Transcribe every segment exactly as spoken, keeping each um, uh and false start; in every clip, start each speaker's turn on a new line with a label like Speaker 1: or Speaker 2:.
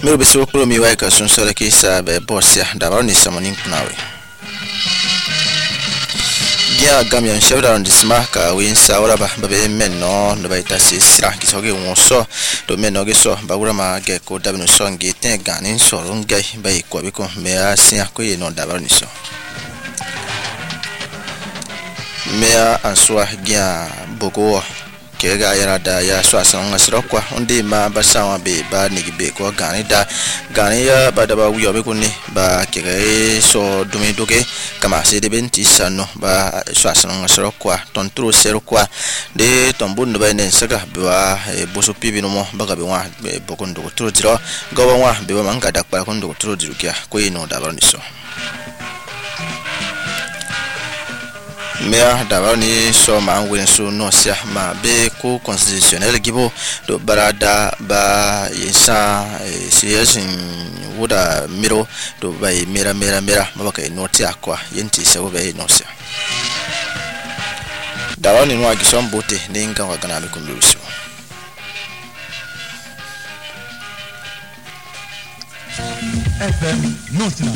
Speaker 1: Mero beso kuro mi waika sun sore ki sa be bosia da ba ni samonin kunawe. Gia gamian shawda on disma ka win saura ba be menno no ba itasi sira ki soge wonso do menno ge so ba gura ma ge ko da no songi te ganin so rungai ba ko be ko me asia ko ye no da ba ni so. Mea answa gia boko kega yara da ya swasa ngasiro kwa onde ma basawa be ba nigibe ko gani da gani ya bada ba wiyo be kunni ba kega so dumi doge kama se de benti sano ba swasa ngasiro kwa tontro sero kwa de tombu no ba ne saga ba boso pibi no mo baga be wa boko ndo tro jiro go wa be ma ngada kwa ko ndo tro jiro kya ko ino da ba ni so. Mea davani so ma ngwen so no sia ma be ko constitutionnel gibo do barada ba yesa siyasin wuda miro do bai mera mera mera mabaka noti akwa yenti se wo bai no sia davani no agisom bote ninga wa kana mi kunduso F M Notna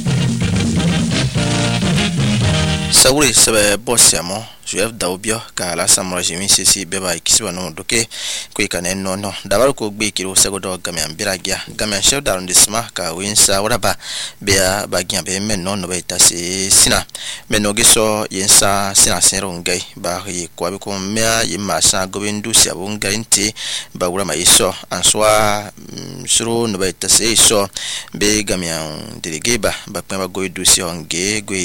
Speaker 1: Sauri sabe bossiamo Juef Daubio ka la samra jimi sisi beba ikisiba no doke ko ikane no no dabar ko gbe kiro sagodo gamian biragia gamian chef d'arrondissement ka winsa waraba bea bagia be men no no beta si sina meno giso yensa sina sero ngai ba yi ko be ko mea yima sa gobendu sia bo ngai nti ba wura ma iso answa suru no beta si iso be gamian delegeba ba pa ba goidu si onge goi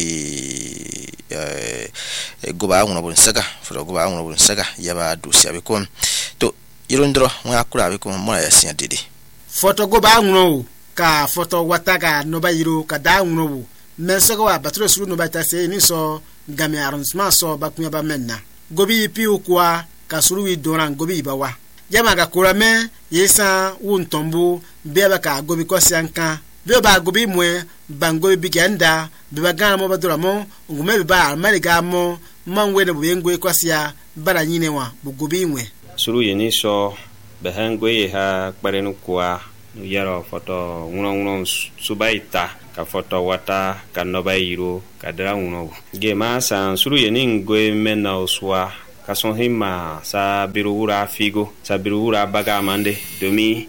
Speaker 1: eh goba ngono bon saga fro goba ngono bon saga yaba dusi abiko to irondro wa kura abiko mo ya sia didi
Speaker 2: foto goba ngono ka foto wataga no ba yiro ka da ngono mensaga wa batro suru no ba ta se ni so game arrangement so ba kunya ba menna gobi pi ukwa ka suru wi doran gobi ba wa yama ga kura me yesa wun tombu be ba ka gobi ko sianka be ba gobi mwe bango bigenda be ba ga mo ba dora mo ngume be ba mari ga mo mangwe ne buyengwe kwasia bara nyine wa bugobi nwe
Speaker 3: suru yeni so behangwe ha kparenu kwa yaro foto uno uno subaita ka foto wata ka nobairo ka dra uno ge ma san suru yeni ngwe mena oswa ka son hima sa birura figo sa birura baga mande domi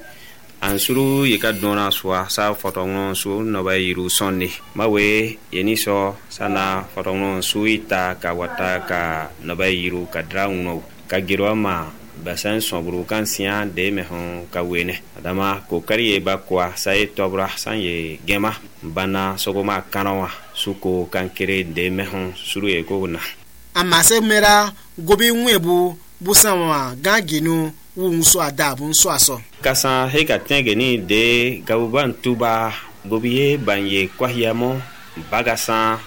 Speaker 3: ansuru yeka dona swa sa foto non su no ba yiru sonni mawe yeni so sana foto non suita ka wata ka no ba yiru ka drauno ka giroma basan sobru kan sia de me hon ka wene adama ko kariye ba kwa sai tobra sanye gema bana sogoma kanawa suko kan kire de me hon suru e ko na
Speaker 2: amase mera gobi nwebu busanwa gaginu wunso adabu nso aso
Speaker 3: kasa heka tengeni de gabuban tuba gobiye banye kwahiamo bagasa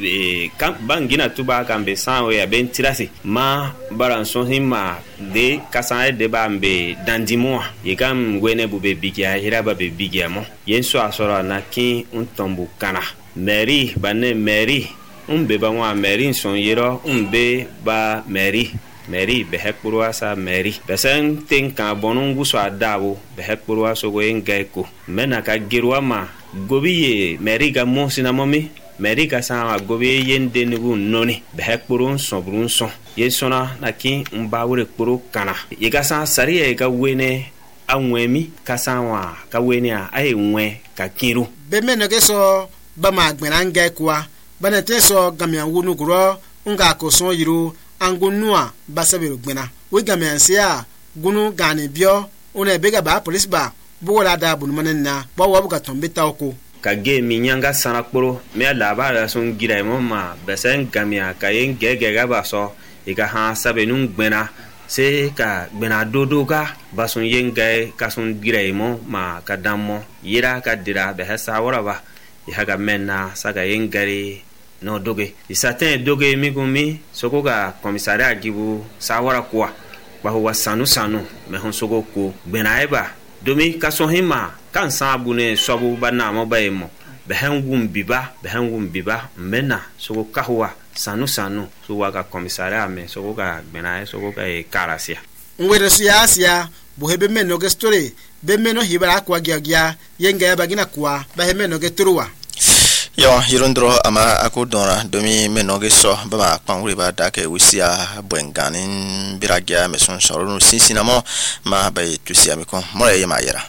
Speaker 3: e kam bangina tuba kambe sanwe ya bentirasi ma baranson hima de kasa de bambe dandimo yekam gwene bube bigia hiraba be bigiamo yenso asora na kin untombu kana meri bane meri umbe ba wa meri son yero umbe ba meri Mary behekpurwa sa Mary besen tenka bonungu so adabo behekpurwa so go engeko mena ka girwa ma gobiye Mary ga mo sinamomi Mary ka sa gobiye yende nugu noni behekpurun so brun so yesona naki mbawure kpuru kana yiga sa sariye ga wene anwemi ka sa wa ka wene a ai nwe ka kiru
Speaker 2: be mena ke so ba ma gbera ngekwa bana te so gamya wunu gro nga ko so yiru angunua basabiro gbena wigame ansia gunu gani bio una bega ba police ba bola da bunu manena ba wabu ka tombe tawko
Speaker 3: ka ge minyanga sanakporo me la ba la son gira mama besen gamia ka yen gege ga ba so e ka ha sabenun gbena se ka gbena dodo ka ba son yen ga ka son gira mo ma ka dammo yira ka dira be hasa wora ba ya ga menna saga yen gari no doge isaten doge migumi sokoga commissariat gibu sawara kwa ba huwa sanu sanu me hon sogo ko benaeba domi kaso hima kan sabune sobu bana mo bayemo behangum biba behangum biba mena sogo kahwa sanu sanu so waga commissariat me sogo ga benae sogo ga e karasia
Speaker 2: ngwere siasia buhebe meno ge story be meno hibara kwa gya yenga ya bagina kwa ba he meno ge turuwa
Speaker 1: yo hirondro ama akudora domi menoge so baba kwanguri ba dake wisia bwenganin biragia meson soro sinsinamo ma bay tusia miko mora yema yera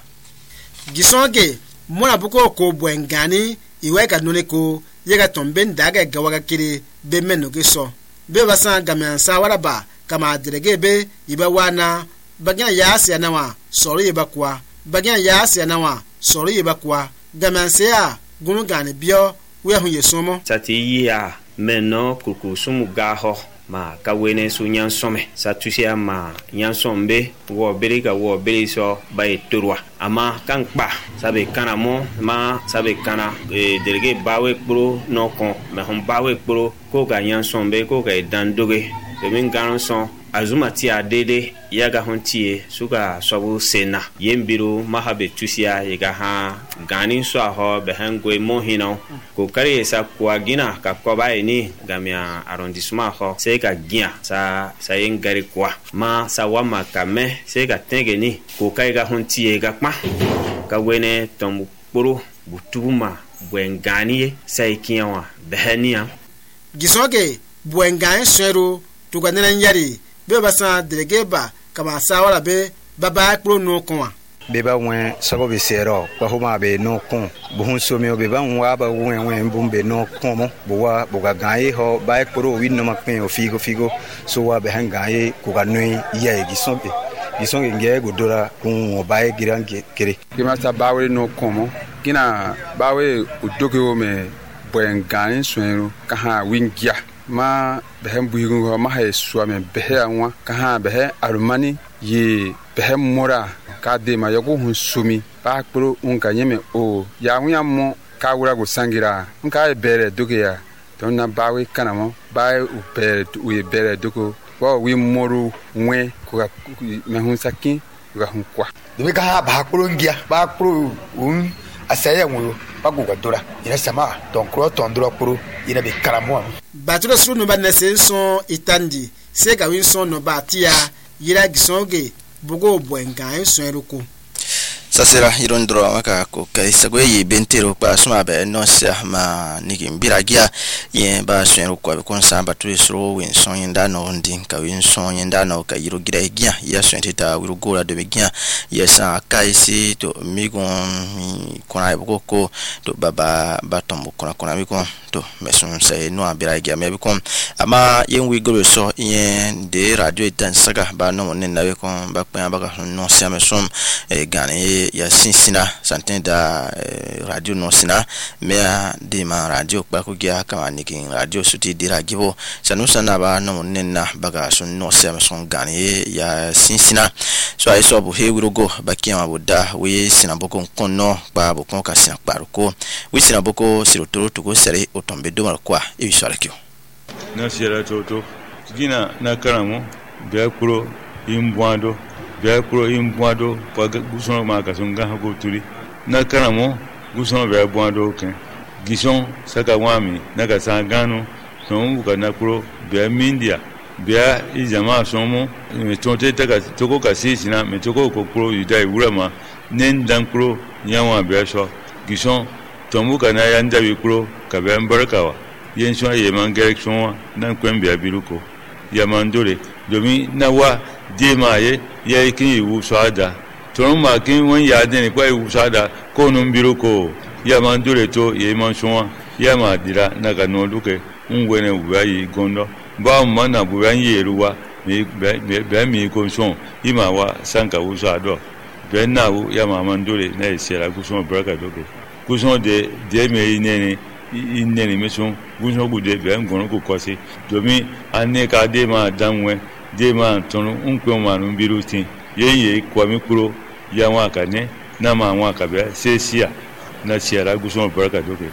Speaker 2: gisonge mona buko ko bwengani iweka noneko yega tomben daga gawaga kiri be menoge so be basa gamansa waraba kama direge be iba wana bagina yasi anawa soro yeba kwa bagina yasi anawa soro yeba kwa gamansa gunu gane bio we hu yesomo
Speaker 3: tati ya meno kukusumu gaho ma kawene su nyansome satusia ma nyansombe wo berika wo beriso bay turwa ama kankpa sabe kanamo ma sabe kana e delege bawe pro no kon me hon bawe pro ko ga nyansombe ko ga dandoge be min ganson azumati adede yaga hontie suga sobu sena yembiro mahabe tusia yaga ha gani so aho behangwe mohino ko kare sa kwa gina ka kwa ba ni gamia arrondissement ho se ka gia sa sa yengari kwa ma sa wama kame se ka tengeni ko kai ga hontie ga pa ka wene tombu poro butuma bwengani sai kiyawa behania
Speaker 2: gisoge bwengani sero tuganena nyari be basa delegeba kama sawala be baba pro no konwa
Speaker 4: be ba wen sago be sero ba homa be no kon bu hun so me be ba nwa ba wen wen bumbe no kon mo bo wa bo ga gaye ho ba pro wi no makpen o figo figo so wa be han gaye ko ga nui ye gi so be gi so nge go dora kun o ba giran kere
Speaker 5: ki ma sa ba we no kon mo kina ba we o doge o me bwen ganin swero ka ha wingia ma behem buigu ma hay suame behe anwa ka ha behe armani ye behe mora ka de ma yago hun sumi ba kpro unka nyeme o ya wuya mo ka wura go sangira unka e bere doge ya don na bawe kana mo ba u bere u e bere dogo wa wi moru nwe ko ga me hun sakin ga hun kwa
Speaker 6: de ka ha ba kpro ngia ba kpro un asaya nwo ba go ga dora ina sama don kro ton dora kpro ina be karamo
Speaker 2: batro suru no ba nesenso itandi se ga winso no ba tia yira gisonge bugo bwenga enso eruko
Speaker 1: sasera irondro maka ko kaisa go yi bentero pa suma be no sia ma nigi mbiragia ye ba swenru ko be kon samba tu sro win son yinda no ndin ka win son yinda no ka yiro gira gia ya swentita wiru gora de begia ye sa kaisi to migon kona bugo ko to baba batombo kona kona mi kon to mesun sai no abiragia me bi kon ama yen wi goro so ye de radio itan saga ba no nen na be kon ba pa ba ka no sia mesun e gane ya sinsina santin da eh, radio no sina mea de ma radio kwa kugia kama nikin radio suti dira gibo sanu sana ba no nenna baga sun no se son gani ya sinsina so ai so bu he wirogo bakia mabuda we sina boko konno ba boko ka sina paruko we sina boko sirotoro tugo sere otombe do mar kwa e biswarakio
Speaker 7: na sira toto gina na karamo be kuro imbwando be kuro imbwando pa guson ma ka sun ga ko turi na karamo guson be bwando ken gison saka wami na ka san gano son ka na kuro be mindia be ijama somo me tonte ta ka toko ka sisina me toko ko kuro idai wurama nen dan kuro nyawa be so gison tomu ka na yanda bi kuro ka be mbarkawa yen so ye man gerek nan kwem bia biruko ya mandore domi na wa de maye ye kin wu sada to ma kin won ya de ni kwa wu sada ko no biruko ya mandore to ye man so ya ma dira na ga no duke unwene wu ayi gondo ba ma na bu ran ye ruwa me be mi ko so ima wa sanka wu sada be na wu ya ma mandore na isera ku so baraka doke ku so de de me ne ineni mesun gunso gude be ngono ko kosi domi ane ka de ma danwe de ma tonu unpe ma nu birutin yeye kwa mi kuro ya wa ka ne na ma wa ka be sesia na chiara gunso baraka doke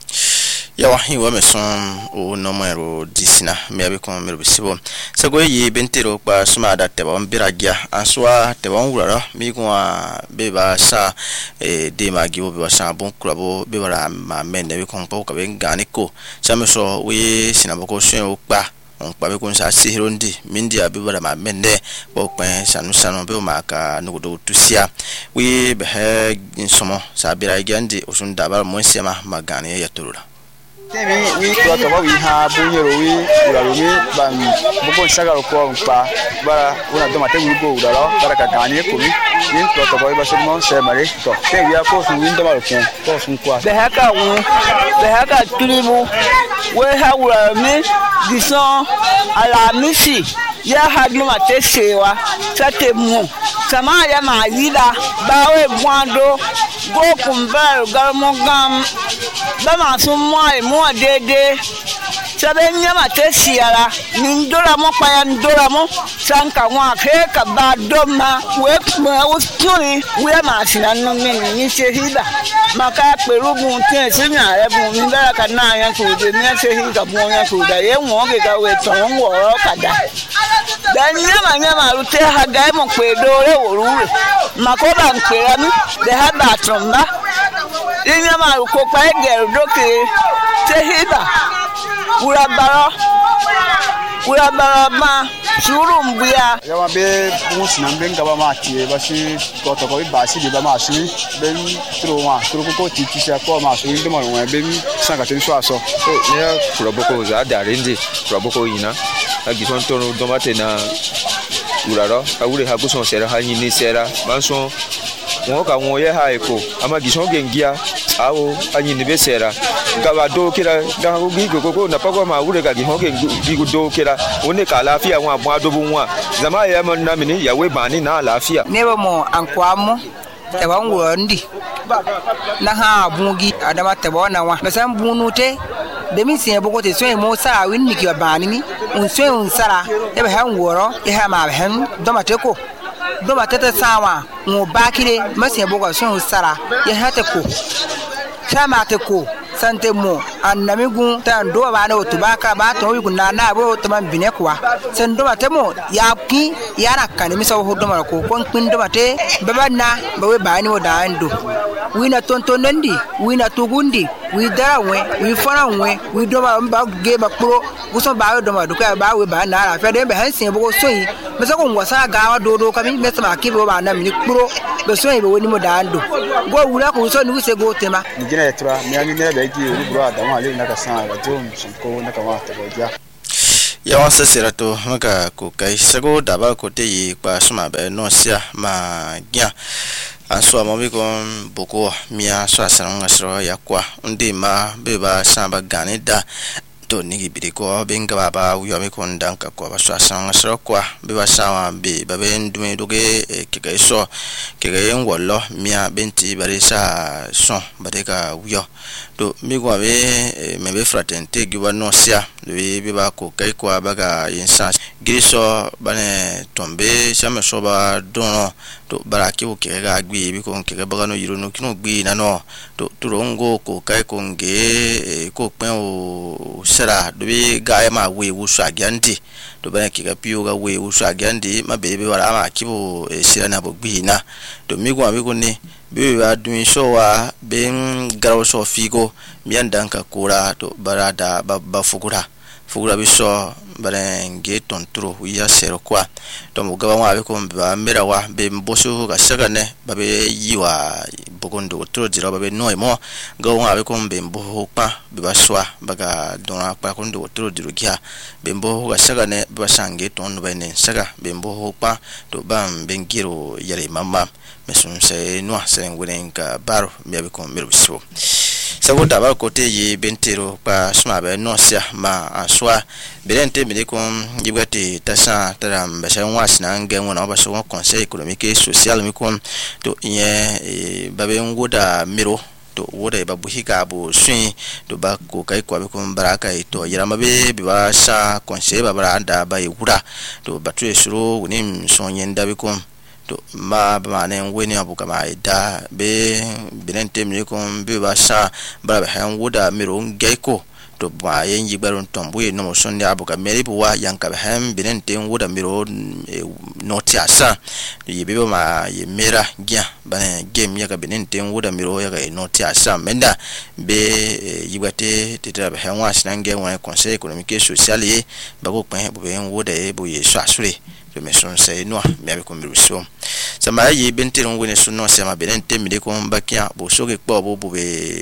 Speaker 1: ya wa hiwa meson o nomero disina me abi ko mero bisibo sago yi bentero pa suma da te ba mbiragia answa te ba ngura mi ko be ba sa e de magi bo be ba sa bon krabo be ba ma men de ko ko ka be ngani ko sameso we sinaboko shen o pa on pa be kun sa sihirondi mindi abi bara ma mende bo pen sanu sanu be ma ka nugo tusia wi be he insomo sa bira gandi osun dabar mo sema magane ya turura
Speaker 8: temi wi ko to ba wi ha bunyero wi uraro mi ban buko sagaro ko pa bara una do mate go uraro bara ka gani ko mi ni ko to ba ba so mo se mare to te wi ko sun windo ba ko ko sun kwa
Speaker 9: be ha ka wu be ha ka tulibu we ha uraro mi dison ala misi ya hadlu mate sewa sate mu sama ya ma yida bawe mwando go kumbar garmo gam ba ma sun mai mo dede sabe nyama te siara ni ndora mo pa ya ndora mo sanka wa fe ka ba doma we ma usuni we ma sinanu mi ni sehida maka perugun tin sinya ebun mi dara ka na yan ko de ni sehida bu yan ko da ye won ge ka we ton wo ro kada dan nyama nyama rute ha ga mo pe do re worure makoba nkera mi de ha ba tromba nyama ko pa egero doke sehida urabara urabara ma shuru mbuya
Speaker 8: yawa be musi na mbenga ba mati ba shi ko to ko ba shi ba ma shi ben tro ma tro ko ti ti sha ko ma so ndo ma won be mi sanga tin so aso
Speaker 10: so ne kuraboko za da rindi kuraboko yina agi son tono do mate na uraro awure ha ko son sera ha ni sera ba so won ka won ye ha eko ama gi son gengia awo anyi ni be sera gaba do kira da ko gi ko ko na pago ma wure ga gi hoke gi do kira one ka lafiya wa bu adobu wa zama ya man na mini ya we bani na lafiya
Speaker 9: ne ba mo ankwamo e ba ngondi na ha bungi adama te ba na wa mesan bunute de mi sin boko te so mo sa win ni ki bani mi un so un sara e ba han woro e ha ma han do mateko do matete sawa mo bakire masin boko so un sara e ha te ko chama te ko sante mo annamigun tan do ba na otubaka ba to wi kunna na bo to man bine kwa sen do mate mo ya ki ya na kan mi so ho do ma ko kon pin do mate be ba na ba we ba ni o da ndo wi na ton ton ndi wi na tugundi wi dara we wi fara we wi do ba ba ge ba pro gu so ba do ma do ka ba we ba na ra fe de be han sin bo so yi me so ko ngwasa ga wa do do ka mi me so ma ki bo ba na mi pro be so yi be woni mo da ndo go wura ko so ni se go tema
Speaker 8: ni gina ya tra mi ani ne be ki ru bro adam ale na ka san ga to ko na ka wa ta ja
Speaker 1: ya wasa sirato maka ko kai sago da ba ko te yi pa suma be no sia ma gya anso amabi ko boko mia so asan ngasro yakwa ndi ma be ba samba ganida to nigi bidiko benga baba uyo mi kon danka ko ba so asan ngasro kwa be ba sawa be ba be ndume doge kika iso kika yenwolo mia benti barisa son badeka uyo to mi kwa be me be fraternité giwa no sia be be ba ko kai kwa baga insa griso bane tombe chama so ba dono to baraki o ke ga gbi bi ko ke ga baga no yiro no kino gbi na no to turongo ko kai ko nge ko pen o sera do bi ga ma we wu sha gyanti to bane ke ga piyo ga we wu sha gyanti ma be be wala ma kibo sira na bo gbi na to mi kwa mi ko ni be ba dun so wa ben garaw so figo mi andanka kura to barada ba fugura fugura biso barenge tontro ya sero kwa to mugaba wa be ko ba mera wa be mboso ga sagane ba be yiwa bogondo to dira ba be noimo ga wa be ko be mbo pa be baswa baga dona pa ko ndo to diro gya be mbo ga sagane ba sange ton ba ne saga be mbo pa to bam bengiro yare mama mesun se no se ngwen ka baro mi be ko mero biso sago daba kote yi bentero pa suma be no sia ma aswa berente mi ko yibati tasa taram be sa nwas na nge wona ba so conseil économique et social mi ko to ye babe ngoda miro to woda ba buhika bu swin to ba ko kai ko be ko baraka to yirama be be ba sa conseil ba baranda ba yura to batu esuro woni so nyenda be ko to ma ba ne weni abuka ma ida be benente mi ko be ba sa ba ba han woda miro ngeko to ba yen yigbaron tombu e no son ya buka meri buwa yanka hem binen ten woda miro no tiasa yibe ma ye mera gya bana game yaga binen ten woda miro yaga no tiasa menda be yibate teta ba henwa sinange wa conseil économique et social ye bago pen bo ben woda e bo ye swasure de meson say no me be ko miruso sama yi benteron woni sunno sema benen temide ko mbakia bo soge kpo bo bo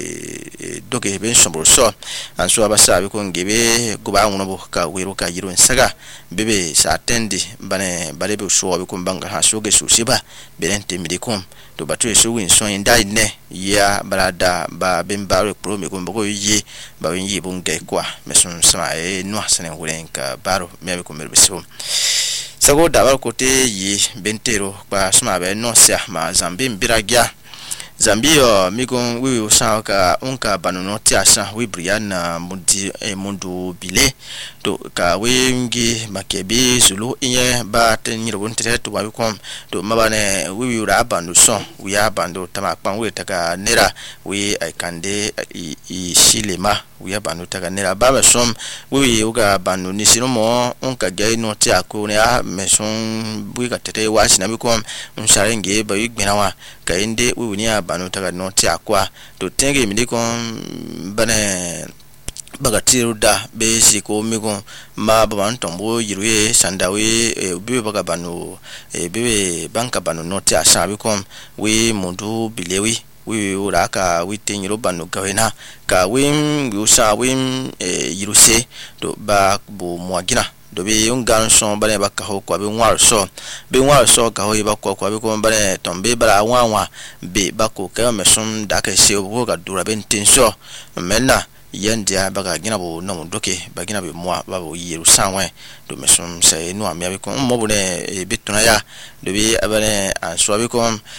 Speaker 1: be doge ben sombro so an so abasa be ko ngebe go ba ngono bo ka wero ka yiro nsaga bebe sa tendi bane bare be so be ko mbanga ha soge susiba benen temide ko to batu so win so indai ne ya barada ba bembaro pro me ko mbo yi ba yi bo ngai kwa meson sama e no asane wulen ka baro me be ko miruso sago dabar kote yi bentero kwa suma be no sia ma zambi mbiragia zambio migon wiwi usaka unka banono tiasa wibriana mundi e mundu bile to ka wingi makebi zulu inye ba teniro buntere to wabikom to mabane wiwi ura bandu son wiya bandu tamakpan wi taka nera wi aikande i shilema wiya bandu taka nera ba som wiwi uga bandu nisino mo unka gai no tiako ne a meson buika tete wasina bikom unsharenge ba yigbinawa ka inde wiwi ni banu taga no ti akwa to tenge mi kon bane bagatiru da be si ko mi kon ma baban tombo yiruye sandawe e bibe baga banu e bibe banka banu no ti asa bi kon we mundu bilewi we uraka we tenyiro banu gawena ka we usa we e yiruse to ba bo mwagina do be ungan son bane baka ho kwa be nwar so be nwar so ka ho ba kwa kwa be ko bane tombe bara wanwa be bako ka mesun da ka se o ga dura ben tenso menna yendia baka gina bo no doke ba gina be mwa ba bo yiru sanwe do mesun se no amia be ko mo bo ne e bituna ya do be abane an so be ko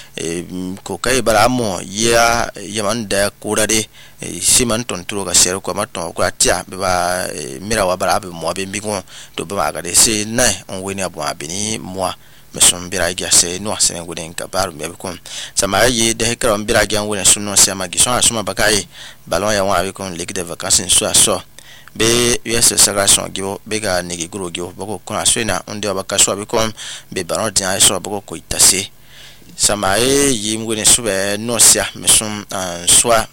Speaker 1: ko kai bara mo ya yaman da kurade siman ton turo ka sero ko maton ko atia be ba mira wa bara be mo be mbigo to be ma ga de se na on weni abo abini mo meson bira ga se no asene goden ka baru me be ko sama yi de hekara bira ga woni sunno se ma gi so asuma bakai balon ya wa be ko ligue de vacances so aso be yes sagration gibo be ga nigi guro gibo bako ko asena onde abaka so be ko be baron dia so bako ko itase sama yi ngone sube no sia meson an soa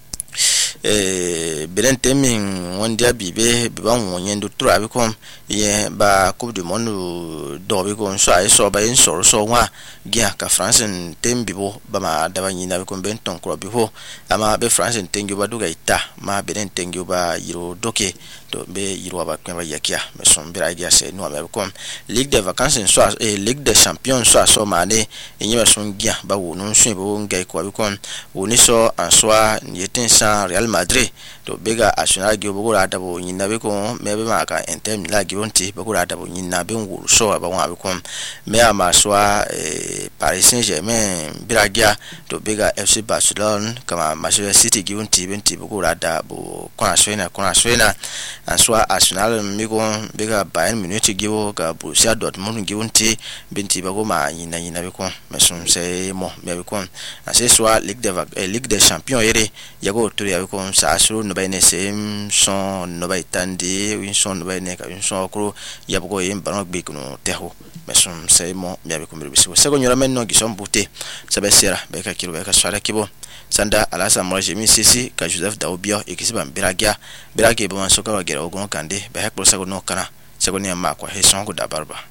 Speaker 1: eh belente min wondia bibe biba wonyen do tura bi kom ye ba coupe du monde do bi ko so ay so ba en so so wa gia ka France tembibo ba ma da ba nyina bi ko ben ton kro bi ho ama be France tengi ba duga ita ma belen tengi ba yiro doke to be yiro ba kwa ba yakia me son bira dia se no ba kom ligue de vacances so et ligue des champions so so mane enyi ba son gia ba wo no so bo ngai ko bi kom woni so en soi yetin sa Real Madrid to bega Arsenal gi bo ra da bo nyina be ko me be ma ka Inter Milan gi wonti bo ra da bo nyina be nguru so ba wa be ko me ama so Paris Saint-Germain biragia to bega F C Barcelona kama Manchester City gi wonti benti bo ra da bo kona swena kona swena en soi Arsenal mi ko bega Bayern Munich gi bo ka Borussia Dortmund gi wonti benti ba ko ma nyina nyina be ko me son se mo me be ko ase soit Ligue des Ligue des Champions yere yago to ya ko sa asuru no bayne sem son no baytandi win son no bayne ka win son ko yabugo yim banon gbe kuno teho meson se mo mi abi ko mi biso se ko nyora men no gi son bute se be sera be ka kilo be ka swara kibo sanda alasa mo jemi sisi ka Joseph Daobio e kisiba biragia birage bo man soka wa gera ogon kande be ha ko sa ko no kana se ko ni ma ko he son ko da barba